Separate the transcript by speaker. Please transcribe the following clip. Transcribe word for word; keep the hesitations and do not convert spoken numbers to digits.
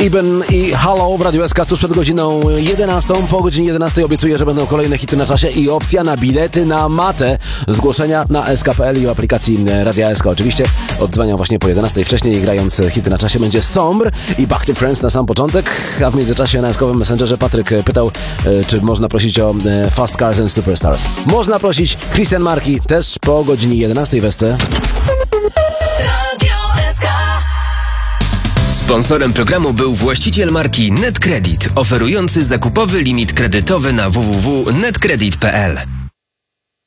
Speaker 1: Iben i Halo w Radiu S K tuż przed godziną jedenastą. Po godzinie jedenastej obiecuję, że będą kolejne hity na czasie i opcja na bilety na matę. Zgłoszenia na S K kropka P L i w aplikacji Radia S K. Oczywiście odzwaniam właśnie po jedenastej. Wcześniej grając hity na czasie będzie Sombre i Back to Friends na sam początek, a w międzyczasie na S K-owym Messengerze Patryk pytał, czy można prosić o Fast Cars and Superstars. Można prosić. Christian Marki też po godzinie jedenastej w S C.
Speaker 2: Sponsorem programu był właściciel marki NetCredit, oferujący zakupowy limit kredytowy na w w w kropka netcredit kropka p l.